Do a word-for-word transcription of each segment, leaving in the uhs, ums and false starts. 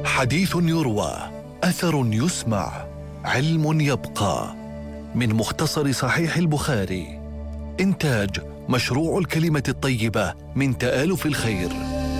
حديث يروى، أثر يسمع، علم يبقى. من مختصر صحيح البخاري. إنتاج مشروع الكلمة الطيبة من تآلف الخير.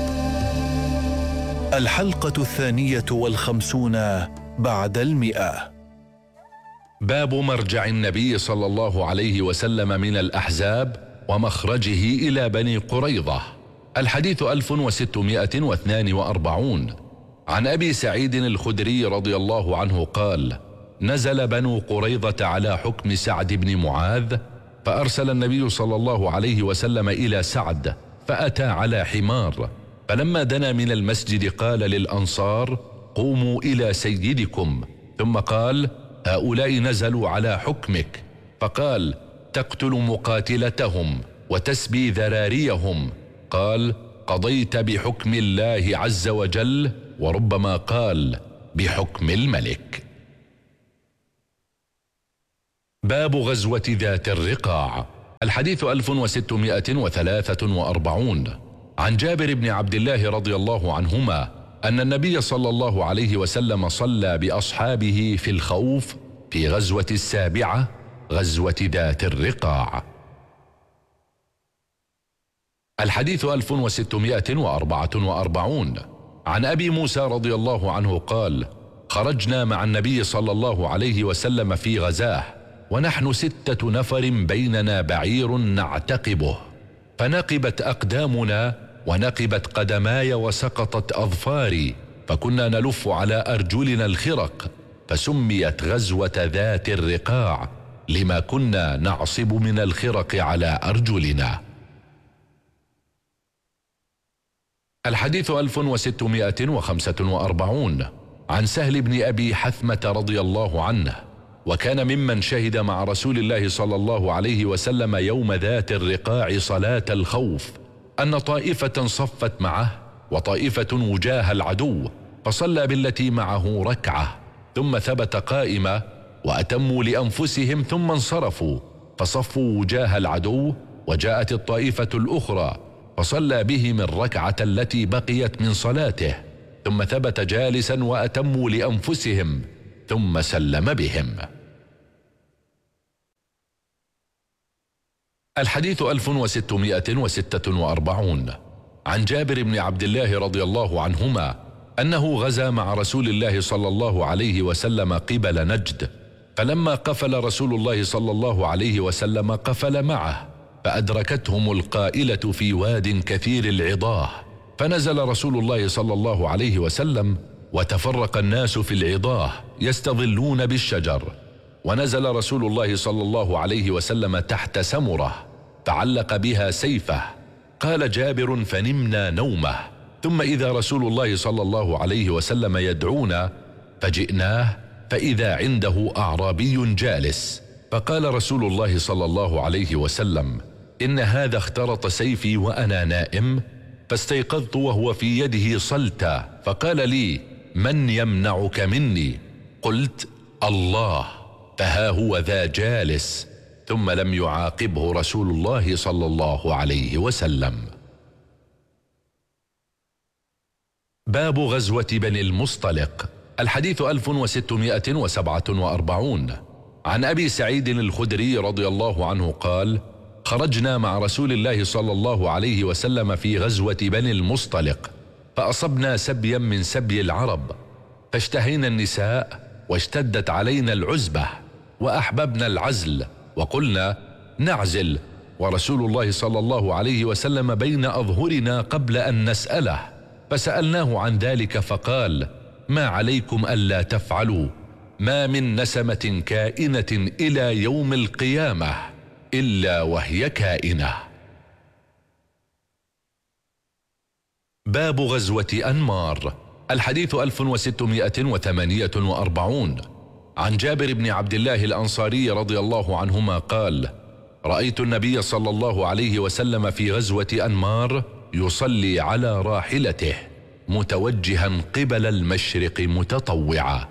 الحلقة الثانية والخمسون بعد المئة. باب مرجع النبي صلى الله عليه وسلم من الأحزاب ومخرجه إلى بني قريظة. الحديث ألف وستمائة واثنان وأربعون. عن أبي سعيد الخدري رضي الله عنه قال: نزل بنو قريظة على حكم سعد بن معاذ، فأرسل النبي صلى الله عليه وسلم إلى سعد، فأتى على حمار، فلما دنا من المسجد قال للأنصار: قوموا إلى سيدكم. ثم قال: هؤلاء نزلوا على حكمك. فقال: تقتل مقاتلتهم وتسبي ذراريهم. قال: قضيت بحكم الله عز وجل، وربما قال: بحكم الملك. باب غزوة ذات الرقاع. الحديث ألف وستمائة وثلاثة وأربعون. عن جابر بن عبد الله رضي الله عنهما أن النبي صلى الله عليه وسلم صلى بأصحابه في الخوف في غزوة السابعة، غزوة ذات الرقاع. الحديث ألف وستمائة وأربعة وأربعون. عن أبي موسى رضي الله عنه قال: خرجنا مع النبي صلى الله عليه وسلم في غزاه، ونحن ستة نفر بيننا بعير نعتقبه، فنقبت أقدامنا ونقبت قدماي وسقطت أظفاري، فكنا نلف على أرجلنا الخرق، فسميت غزوة ذات الرقاع لما كنا نعصب من الخرق على أرجلنا. الحديث ألف وستمائة وخمسة وأربعون. عن سهل بن أبي حثمة رضي الله عنه، وكان ممن شهد مع رسول الله صلى الله عليه وسلم يوم ذات الرقاع صلاة الخوف، أن طائفة صفت معه وطائفة وجاه العدو، فصلى بالتي معه ركعة، ثم ثبت قائمة، وأتموا لأنفسهم ثم انصرفوا، فصفوا وجاه العدو، وجاءت الطائفة الأخرى فصلى بهم الركعة التي بقيت من صلاته، ثم ثبت جالسا وأتموا لأنفسهم، ثم سلم بهم. الحديث ألف وستمائة وستة وأربعون. عن جابر بن عبد الله رضي الله عنهما أنه غزا مع رسول الله صلى الله عليه وسلم قبل نجد، فلما قفل رسول الله صلى الله عليه وسلم قفل معه، فأدركتهم القائلة في واد كثير العضاه، فنزل رسول الله صلى الله عليه وسلم، وتفرق الناس في العضاه يستظلون بالشجر، ونزل رسول الله صلى الله عليه وسلم تحت سمرة تعلق بها سيفه. قال جابر: فنمنا نومه، ثم إذا رسول الله صلى الله عليه وسلم يدعونا، فجئناه فإذا عنده أعرابي جالس، فقال رسول الله صلى الله عليه وسلم: إن هذا اخترط سيفي وأنا نائم، فاستيقظت وهو في يده صلتا، فقال لي: من يمنعك مني؟ قلت: الله، فها هو ذا جالس، ثم لم يعاقبه رسول الله صلى الله عليه وسلم. باب غزوة بني المصطلق. الحديث ألف وستمائة وسبعة وأربعون. عن أبي سعيد الخدري رضي الله عنه قال: خرجنا مع رسول الله صلى الله عليه وسلم في غزوة بني المصطلق، فأصبنا سبيا من سبي العرب، فاشتهينا النساء، واشتدت علينا العزبة، وأحببنا العزل، وقلنا: نعزل، ورسول الله صلى الله عليه وسلم بين أظهرنا قبل أن نسأله، فسألناه عن ذلك فقال: ما عليكم ألا تفعلوا، ما من نسمة كائنة إلى يوم القيامة إلا وهي كائنة. باب غزوة أنمار. الحديث ألف وستمائة وثمانية وأربعون. عن جابر بن عبد الله الأنصاري رضي الله عنهما قال: رأيت النبي صلى الله عليه وسلم في غزوة أنمار يصلي على راحلته متوجها قبل المشرق متطوعا.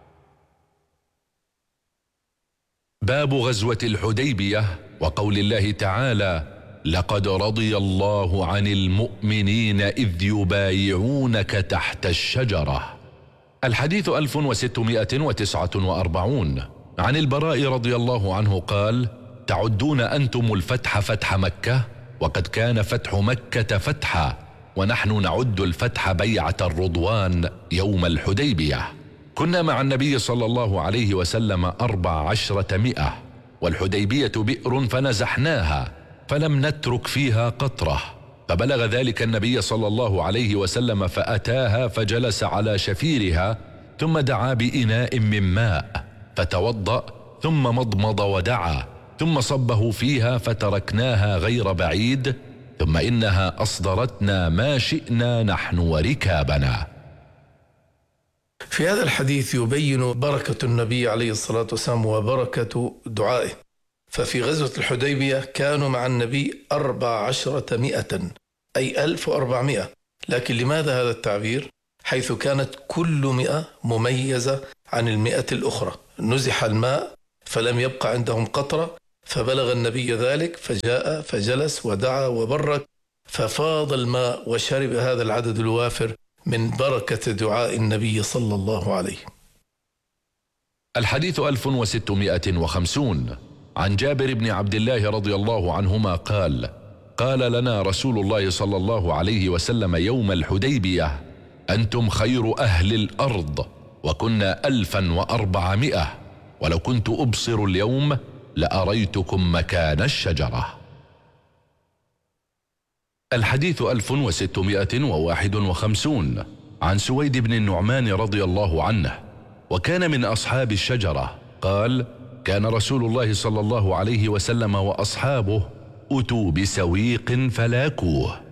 باب غزوة الحديبية وقول الله تعالى: لقد رضي الله عن المؤمنين إذ يبايعونك تحت الشجرة. الحديث ألف وستمائة وتسعة وأربعون. عن البراء رضي الله عنه قال: تعدون أنتم الفتح فتح مكة، وقد كان فتح مكة فتحا، ونحن نعد الفتح بيعة الرضوان يوم الحديبية. كنا مع النبي صلى الله عليه وسلم أربع عشرة مئة، والحديبية بئر فنزحناها فلم نترك فيها قطرة، فبلغ ذلك النبي صلى الله عليه وسلم فأتاها فجلس على شفيرها، ثم دعا بإناء من ماء فتوضأ، ثم مضمض ودعا، ثم صبه فيها فتركناها غير بعيد، ثم إنها أصدرتنا ما شئنا نحن وركابنا. في هذا الحديث يبين بركة النبي عليه الصلاة والسلام وبركة دعائه. ففي غزوة الحديبية كانوا مع النبي أربع عشرة مئة، أي ألف وأربعمائة. لكن لماذا هذا التعبير؟ حيث كانت كل مئة مميزة عن المئة الأخرى. نزح الماء فلم يبقى عندهم قطرة، فبلغ النبي ذلك فجاء فجلس ودعا وبرك، ففاض الماء وشرب هذا العدد الوافر من بركة دعاء النبي صلى الله عليه. الحديث ألف وستمائة وخمسون. عن جابر بن عبد الله رضي الله عنهما قال: قال لنا رسول الله صلى الله عليه وسلم يوم الحديبية: أنتم خير أهل الأرض، وكنا ألفا وأربعمائة، ولو كنت أبصر اليوم لأريتكم مكان الشجرة. الحديث ألف وستمائة وواحد وخمسون. عن سويد بن النعمان رضي الله عنه، وكان من أصحاب الشجرة، قال: كان رسول الله صلى الله عليه وسلم وأصحابه أتوا بسويق فلاكوه.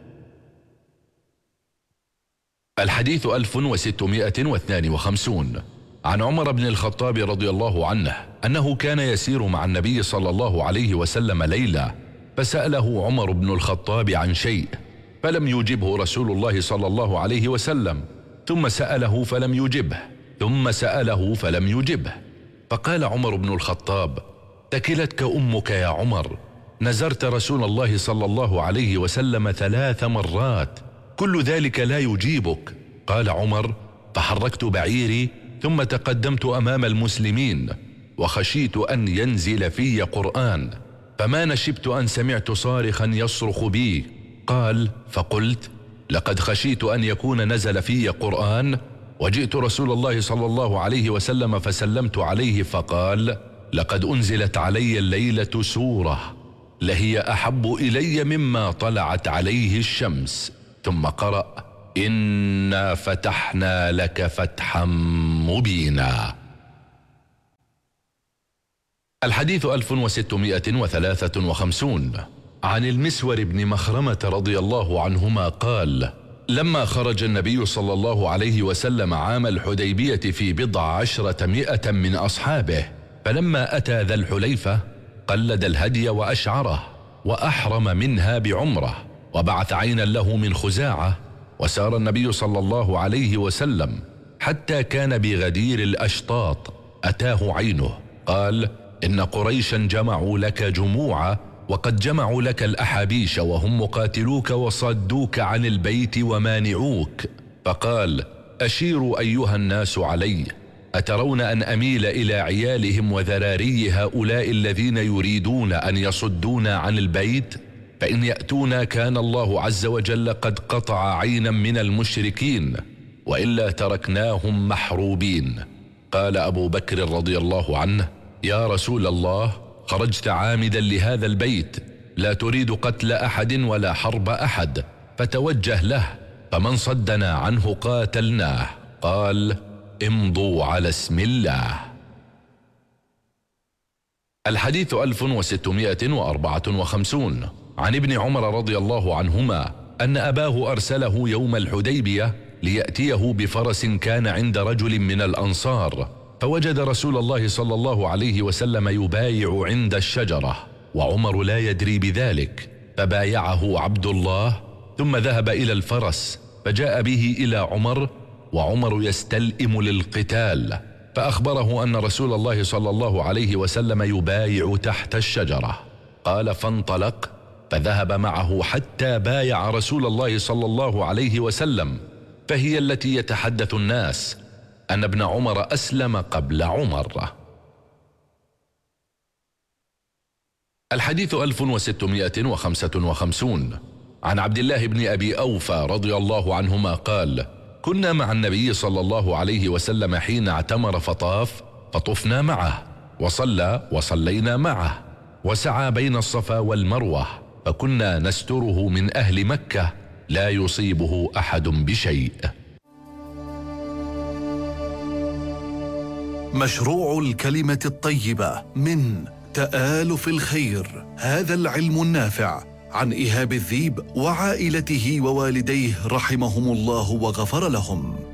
الحديث ألف وستمائة واثنان وخمسون. عن عمر بن الخطاب رضي الله عنه أنه كان يسير مع النبي صلى الله عليه وسلم ليلة، فسأله عمر بن الخطاب عن شيء فلم يجبه رسول الله صلى الله عليه وسلم، ثم سأله فلم يجبه، ثم سأله فلم يجبه، فقال عمر بن الخطاب: تكلتك أمك يا عمر، نزرت رسول الله صلى الله عليه وسلم ثلاث مرات، كل ذلك لا يجيبك. قال عمر: فحركت بعيري ثم تقدمت أمام المسلمين، وخشيت أن ينزل في قرآن، فما نشبت أن سمعت صارخا يصرخ بي. قال: فقلت: لقد خشيت أن يكون نزل في قرآن، وجئت رسول الله صلى الله عليه وسلم فسلمت عليه، فقال: لقد أنزلت علي الليلة سورة لهي أحب إلي مما طلعت عليه الشمس. ثم قرأ: إنا فتحنا لك فتحا مبينا. الحديث ألف وستمائة وثلاثة وخمسون. عن المسور بن مخرمة رضي الله عنهما قال: لما خرج النبي صلى الله عليه وسلم عام الحديبية في بضع عشرة مئة من أصحابه، فلما أتى ذا الحليفة قلد الهدي وأشعره، وأحرم منها بعمره، وبعث عينا له من خزاعة، وسار النبي صلى الله عليه وسلم حتى كان بغدير الأشطاط، أتاه عينه قال: إن قريشا جمعوا لك جموعا، وقد جمعوا لك الأحابيش، وهم مقاتلوك وصدوك عن البيت ومانعوك. فقال: أشيروا أيها الناس علي، أترون أن أميل إلى عيالهم وذراري هؤلاء الذين يريدون أن يصدونا عن البيت؟ فإن يأتونا كان الله عز وجل قد قطع عينا من المشركين، وإلا تركناهم محروبين. قال أبو بكر رضي الله عنه: يا رسول الله، خرجت عامدا لهذا البيت، لا تريد قتل أحد ولا حرب أحد، فتوجه له، فمن صدنا عنه قاتلناه. قال: امضوا على اسم الله. الحديث ألف وستمائة وأربعة وخمسون. عن ابن عمر رضي الله عنهما أن أباه أرسله يوم الحديبية ليأتيه بفرس كان عند رجل من الأنصار، فوجد رسول الله صلى الله عليه وسلم يبايع عند الشجرة، وعمر لا يدري بذلك، فبايعه عبد الله، ثم ذهب إلى الفرس فجاء به إلى عمر، وعمر يستلئم للقتال، فأخبره أن رسول الله صلى الله عليه وسلم يبايع تحت الشجرة. قال: فانطلق فذهب معه حتى بايع رسول الله صلى الله عليه وسلم، فهي التي يتحدث الناس. أن ابن عمر أسلم قبل عمر. الحديث ألف وستمائة وخمسة وخمسون. عن عبد الله بن أبي أوفى رضي الله عنهما قال: كنا مع النبي صلى الله عليه وسلم حين اعتمر فطاف، فطفنا معه، وصلى وصلينا معه، وسعى بين الصفا والمروة، فكنا نستره من أهل مكة لا يصيبه أحد بشيء. مشروع الكلمة الطيبة من تآلف الخير، هذا العلم النافع، عن إيهاب الذيب وعائلته ووالديه رحمهم الله وغفر لهم.